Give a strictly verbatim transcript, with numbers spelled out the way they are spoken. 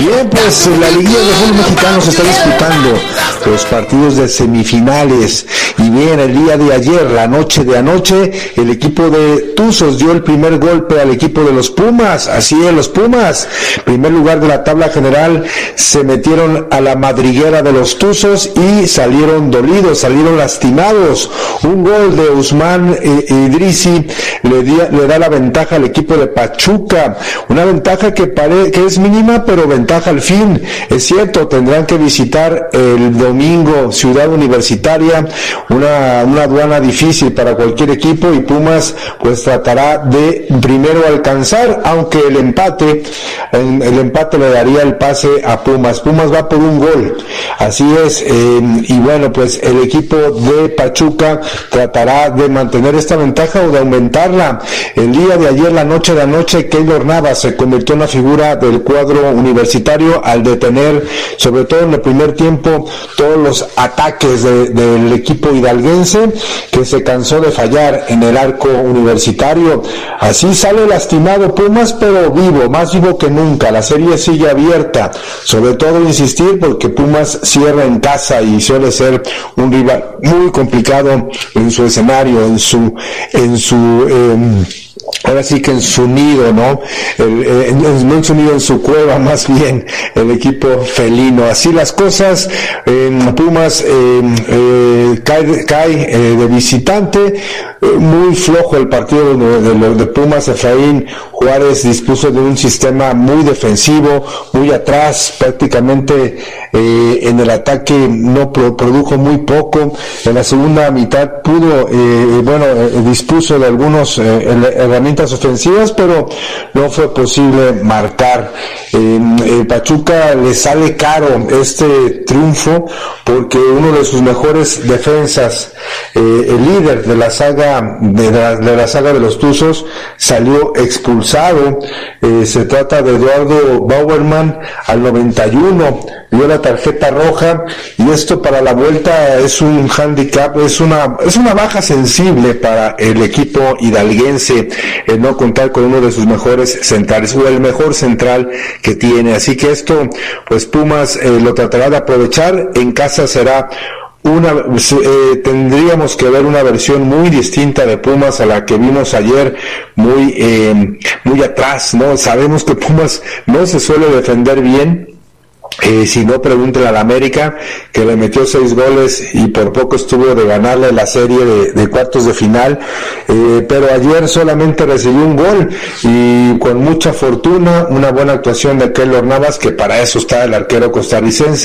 Bien, pues la liguilla de fútbol mexicano se está disputando los partidos de semifinales. Y bien, el día de ayer, la noche de anoche, el equipo de Tuzos dio el primer golpe al equipo de los Pumas. Así es, los Pumas, primer lugar de la tabla general, se metieron a la madriguera de los Tuzos y salieron dolidos, salieron lastimados. Un gol de Usman Idrisi le, di, le da la ventaja al equipo de Pachuca, una ventaja que, pare, que es mínima, pero ventaja al fin. Es cierto, tendrán que visitar el domingo Ciudad Universitaria, una, una aduana difícil para cualquier equipo, y Pumas pues tratará de primero alcanzar, aunque el empate, el, el empate le daría el pase a Pumas. Pumas va por un gol, así es, eh, y bueno, pues el equipo de Pachuca tratará de mantener esta ventaja o de aumentarla. El día de ayer, la noche de anoche, Keylor Navas se convirtió en la figura del cuadro universitario al detener, sobre todo en el primer tiempo, todos los ataques de, del equipo hidalguense, que se cansó de fallar en el arco universitario. Así sale lastimado Pumas, pero vivo, más vivo que nunca. La serie sigue abierta, sobre todo insistir porque Pumas cierra en casa y suele ser un rival muy complicado en su escenario, en su en su eh, ahora sí que en su nido, ¿no? El, eh, no en su nido, en su cueva, más bien, el equipo felino. Así las cosas, en Pumas eh, eh, cae, cae eh, de visitante, eh, muy flojo el partido de, de, de Pumas. Efraín Juárez dispuso de un sistema muy defensivo, muy atrás, prácticamente eh, en el ataque no pro, produjo muy poco. En la segunda mitad pudo, eh, bueno, eh, dispuso de algunos eh, herramientas ofensivas, pero no fue posible marcar. Eh, eh, Pachuca le sale caro este triunfo porque uno de sus mejores defensas, eh, el líder de la saga de la, de la saga de los Tuzos, salió expulsado. Eh, se trata de Eduardo Bauerman al noventa y uno, dio la tarjeta roja, y esto para la vuelta es un handicap, es una es una baja sensible para el equipo hidalguense, el no contar con uno de sus mejores centrales, o el mejor central que tiene. Así que esto, pues Pumas eh, lo tratará de aprovechar. En casa será una eh, tendríamos que ver una versión muy distinta de Pumas a la que vimos ayer, muy eh, muy atrás, ¿no? Sabemos que Pumas no se suele defender bien. Eh, si no, pregúntale al América, que le metió seis goles y por poco estuvo de ganarle la serie de, de cuartos de final, eh, pero ayer solamente recibió un gol, y con mucha fortuna, una buena actuación de Keylor Navas, que para eso está el arquero costarricense.